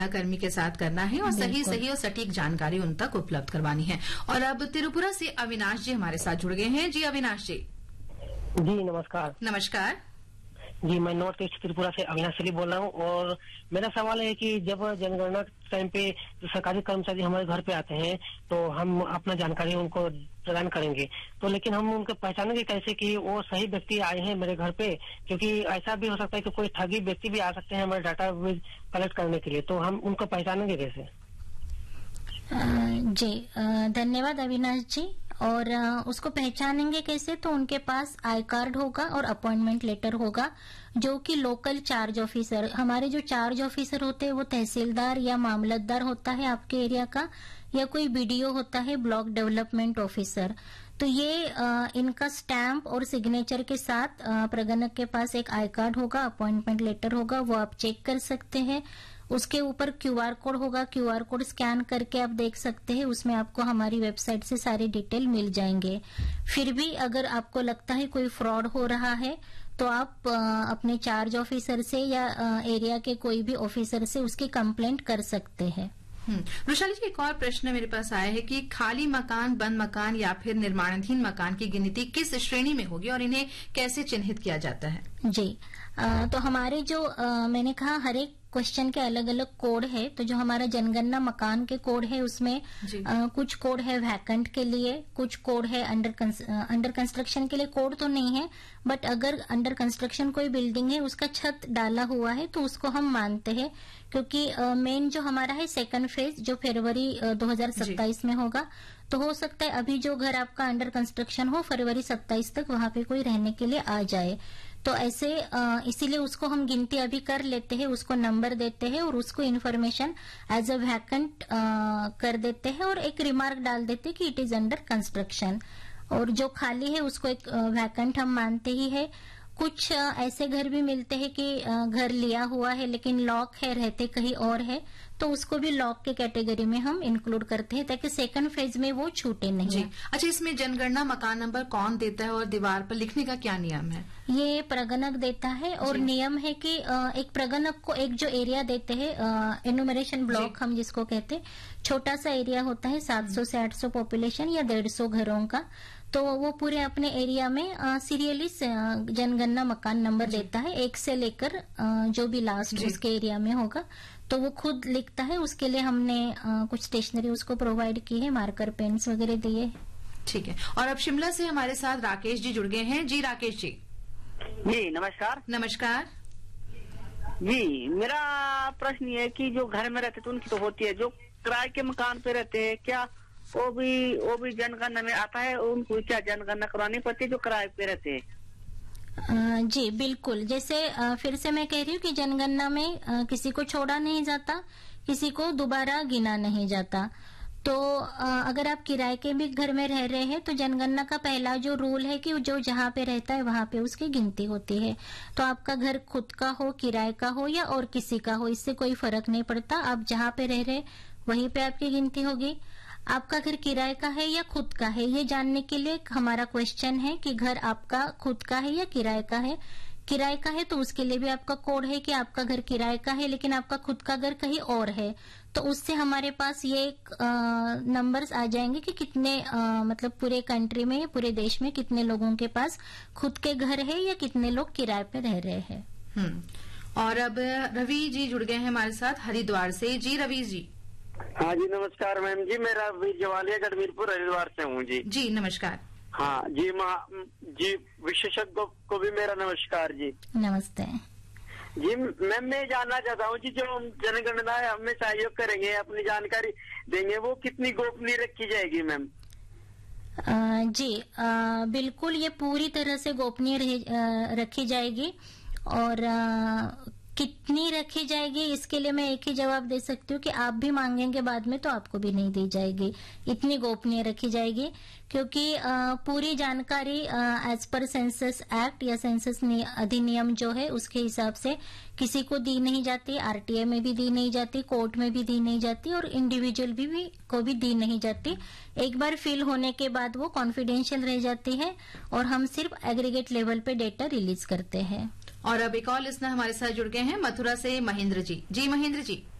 कर्मी के साथ करना है और सही और सटीक जानकारी उन तक उपलब्ध करवानी है। और अब त्रिपुरा से अविनाश जी हमारे साथ जुड़ गए हैं। जी अविनाश जी। जी नमस्कार। नमस्कार जी, मैं नॉर्थ ईस्ट त्रिपुरा से अविनाश अली बोल रहा हूँ। और मेरा सवाल है कि जब जनगणना टाइम पे सरकारी कर्मचारी हमारे घर पे आते हैं तो हम अपना जानकारी उनको प्रदान करेंगे, तो लेकिन हम उनको पहचानेंगे कैसे कि वो सही व्यक्ति आए हैं मेरे घर पे? क्योंकि ऐसा भी हो सकता है कि कोई ठगी व्यक्ति भी आ सकते हैं हमारे डाटा कलेक्ट करने के लिए, तो हम उनको पहचानेंगे कैसे? जी धन्यवाद अविनाश जी। और उसको पहचानेंगे कैसे? तो उनके पास आई कार्ड होगा और अपॉइंटमेंट लेटर होगा, जो कि लोकल चार्ज ऑफिसर, हमारे जो चार्ज ऑफिसर होते हैं वो तहसीलदार या मामलतदार होता है आपके एरिया का, या कोई बीडीओ होता है, ब्लॉक डेवलपमेंट ऑफिसर। तो ये इनका स्टैंप और सिग्नेचर के साथ प्रगणक के पास एक आई कार्ड होगा, अपॉइंटमेंट लेटर होगा, वो आप चेक कर सकते हैं। उसके ऊपर क्यूआर कोड होगा, क्यूआर कोड स्कैन करके आप देख सकते हैं, उसमें आपको हमारी वेबसाइट से सारी डिटेल मिल जाएंगे। फिर भी अगर आपको लगता है कोई फ्रॉड हो रहा है तो आप अपने चार्ज ऑफिसर से या एरिया के कोई भी ऑफिसर से उसकी कंप्लेंट कर सकते हैं। वृषाली जी, एक और प्रश्न मेरे पास आया है कि खाली मकान, बंद मकान या फिर निर्माणाधीन मकान की गिनती किस श्रेणी में होगी और इन्हें कैसे चिन्हित किया जाता है? जी तो हमारे जो मैंने कहा हर एक क्वेश्चन के अलग अलग कोड है। तो जो हमारा जनगणना मकान के कोड है उसमें कुछ कोड है वैकेंट के लिए, कुछ कोड है अंडर कंस्ट्रक्शन के लिए। कोड तो नहीं है, बट अगर अंडर कंस्ट्रक्शन कोई बिल्डिंग है, उसका छत डाला हुआ है, तो उसको हम मानते हैं, क्योंकि मेन जो हमारा है सेकंड फेज जो फरवरी 2027 में होगा। तो हो सकता है अभी जो घर आपका अंडर कंस्ट्रक्शन हो, फरवरी 27 तक वहां पे कोई रहने के लिए आ जाए। तो ऐसे इसीलिए उसको हम गिनती अभी कर लेते हैं, उसको नंबर देते हैं और उसको इन्फॉर्मेशन एज अ वैकेंट कर देते हैं और एक रिमार्क डाल देते हैं कि इट इज अंडर कंस्ट्रक्शन। और जो खाली है उसको एक वैकेंट हम मानते ही है। कुछ ऐसे घर भी मिलते हैं कि घर लिया हुआ है लेकिन लॉक है, रहते कहीं और है, तो उसको भी लॉक के कैटेगरी में हम इंक्लूड करते हैं ताकि सेकंड फेज में वो छूटे नहीं। जी। अच्छा, इसमें जनगणना मकान नंबर कौन देता है और दीवार पर लिखने का क्या नियम है? ये प्रगणक देता है और नियम है कि एक प्रगणक को एक जो एरिया देते हैं, एनुमरेशन ब्लॉक हम जिसको कहते हैं, छोटा सा एरिया होता है 700 से 800 पॉपुलेशन या 150 घरों का, तो वो पूरे अपने एरिया में सीरियली जनगणना मकान नंबर देता है, 1 से लेकर जो भी लास्ट उसके एरिया में होगा, तो वो खुद लिखता है। उसके लिए हमने कुछ स्टेशनरी उसको प्रोवाइड की है, मार्कर पेन्स वगैरह दिए। ठीक है। और अब शिमला से हमारे साथ राकेश जी जुड़ गए हैं। जी राकेश जी। जी नमस्कार। नमस्कार जी, मेरा प्रश्न ये है कि जो घर में रहते तो उनकी तो होती है, जो किराए के मकान पे रहते हैं, क्या वो भी जनगणना में आता है? उनको क्या जनगणना करवानी पड़ती है जो किराए पे रहते हैं? जी बिल्कुल। जैसे फिर से मैं कह रही हूँ कि जनगणना में किसी को छोड़ा नहीं जाता, किसी को दोबारा गिना नहीं जाता। तो अगर आप किराए के भी घर में रह रहे हैं तो जनगणना का पहला जो रूल है कि जो जहाँ पे रहता है वहां पे उसकी गिनती होती है। तो आपका घर खुद का हो, किराए का हो या और किसी का हो, इससे कोई फर्क नहीं पड़ता। आप जहाँ पे रह रहे वहीं पे आपकी गिनती होगी। आपका घर किराए का है या खुद का है, ये जानने के लिए हमारा क्वेश्चन है कि घर आपका खुद का है या किराए का है। किराए का है तो उसके लिए भी आपका कोड है कि आपका घर किराए का है लेकिन आपका खुद का घर कहीं और है, तो उससे हमारे पास ये नंबर्स आ जाएंगे कि कितने मतलब पूरे कंट्री में, पूरे देश में कितने लोगों के पास खुद के घर है या कितने लोग किराए पे रह रहे हैं। और अब रवि जी जुड़ गए हैं हमारे साथ हरिद्वार से। जी रवि जी। हाँ जी नमस्कार मैम जी, मेरा जवालिया गढ़मीरपुर हरिद्वार से हूँ जी। जी नमस्कार। हाँ जी जी, विशेषज्ञों को भी मेरा नमस्कार जी। नमस्ते जी मैम, मैं जानना चाहता हूँ कि जो जनगणना हमें सहयोग करेंगे, अपनी जानकारी देंगे, वो कितनी गोपनीय रखी जाएगी मैम? जी बिल्कुल, ये पूरी तरह से गोपनीय रखी जाएगी। और कितनी रखी जाएगी इसके लिए मैं एक ही जवाब दे सकती हूँ कि आप भी मांगेंगे बाद में तो आपको भी नहीं दी जाएगी, इतनी गोपनीय रखी जाएगी। क्योंकि पूरी जानकारी एज पर सेंसस एक्ट या सेंसस अधिनियम जो है उसके हिसाब से किसी को दी नहीं जाती, आरटीए में भी दी नहीं जाती, कोर्ट में भी दी नहीं जाती और इंडिविजुअल भी को भी दी नहीं जाती। एक बार फिल होने के बाद वो कॉन्फिडेंशियल रह जाती है और हम सिर्फ एग्रीगेट लेवल पे डेटा रिलीज करते हैं। और अब एक और लिसनर हमारे साथ जुड़ गए हैं मथुरा से महेंद्र जी। जी महेंद्र जी।